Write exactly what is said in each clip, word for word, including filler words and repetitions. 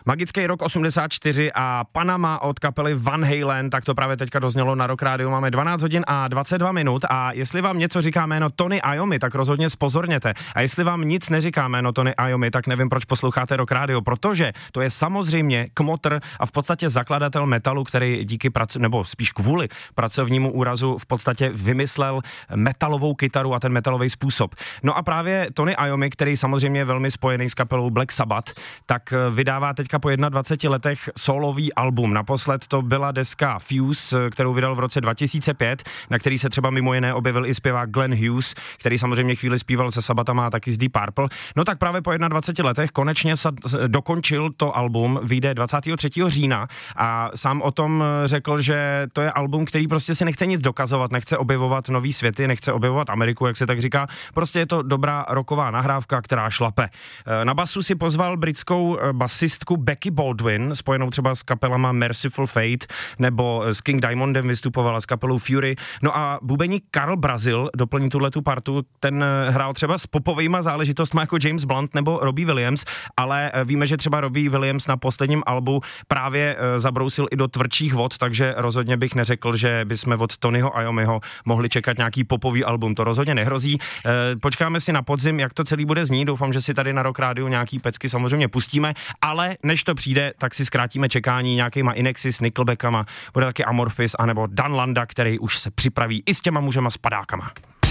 Magický rok osmdesát čtyři a Panama od kapely Van Halen, tak to právě teďka doznělo na Rock Rádiu. Máme dvanáct hodin a dvacet dva minut a jestli vám něco říká jméno Tony Iommi, tak rozhodně spozorněte. A jestli vám nic neříká jméno Tony Iommi, tak nevím, proč posloucháte Rock Rádio, protože to je samozřejmě kmotr a v podstatě zakladatel metalu, který díky prac, nebo spíš kvůli pracovnímu úrazu v podstatě vymyslel metalovou kytaru a ten metalový způsob. No a právě Tony Iommi, který samozřejmě je velmi spojený s kapelou Black Sabbath, tak vydává teďka po dvaceti jedné letech solový album. Naposled to byla deska Fuse, kterou vydal v roce dva tisíce pět, na který se třeba mimo jiné objevil i zpěvák Glenn Hughes, který samozřejmě chvíli zpíval se Sabbathama a taky z Deep Purple. No tak právě po dvaceti jedné letech konečně sa, dokončil to album, vyjde dvacátého třetího října a sám o tom řekl, že to je album, který prostě si nechce nic dokazovat, nechce objevovat nový světy, nechce objevovat Ameriku, jak se tak říká. Prostě je to dobrá rocková nahrávka, která šlape. Na basu si pozval britskou basistku Becky Baldwin, spojenou třeba s kapelama Merciful Fate, nebo s King Diamondem vystupovala s kapelou Fury. No a bubeník Karl Brazil doplní tuhletu partu, ten hrál třeba s popovejma záležitostmi jako James Blunt nebo Robbie Williams, ale víme, že třeba Robbie Williams na posledním albu právě zabrousil i do tvrdších vod, takže rozhodně bych neřekl, že bychom od Tonyho Iommiho mohli čekat nějaký popový album, to rozhodně nehrozí. Počkáme si na podzim, jak to celý bude znít, doufám, že si tady na Rock Rádiu nějaký pecky samozřejmě pustíme, ale než to přijde, tak si zkrátíme čekání nějakýma Inexis, Nickelbackama, bude taky Amorphis, anebo Dan Landa, který už se připraví i s těma mužema s padákama.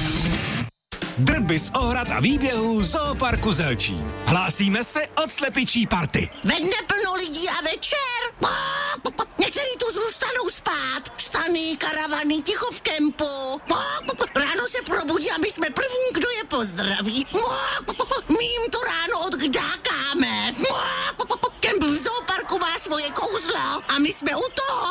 Drby z ohrad a výběhů Zooparku Zelčín. Hlásíme se od slepičí party. Ve dne plno lidí a večer. Někteří tu zůstanou spát. Stany, karavany, ticho v kempu. Ráno se probudí a my jsme první, kdo je pozdraví. My jim to ráno odkdákáme. Kemp v Zooparku má svoje kouzlo a my jsme u toho.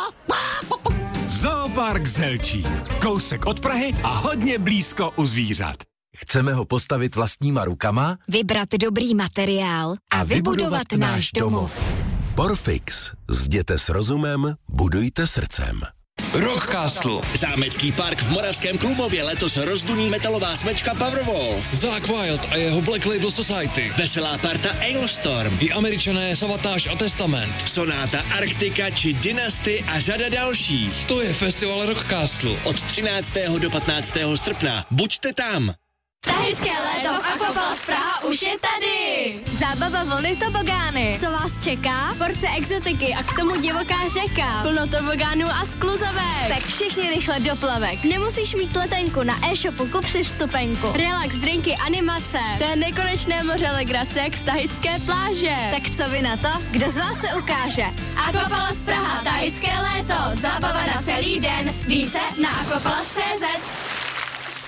Zoopark Zelčín. Kousek od Prahy a hodně blízko u zvířat. Chceme ho postavit vlastníma rukama, vybrat dobrý materiál a, a vybudovat náš domov. Porfix. Zděte s rozumem, budujte srdcem. Rockcastle. Zámecký park v Moravském Klumově letos rozduní metalová smečka Powerwolf. Zakk Wylde a jeho Black Label Society. Veselá parta Ailstorm. I Američané Savatage a Testament. Sonáta Arktika či Dynasty a řada dalších. To je festival Rockcastle. Od třináctého do patnáctého srpna. Buďte tam. Tahické léto v Aquapalace Praha už je tady! Zábava vlny tobogány. Co vás čeká? Porce exotiky a k tomu divoká řeka. Plno tobogánů a skluzavek. Tak všichni rychle do plavek. Nemusíš mít letenku, na e-shopu kup si vstupenku. Relax, drinky, animace. To je nekonečné moře legrace jak z tahické pláže. Tak co vy na to? Kdo z vás se ukáže? Aquapalace Praha, tahické léto. Zábava na celý den. Více na aquapalace tečka cé zet.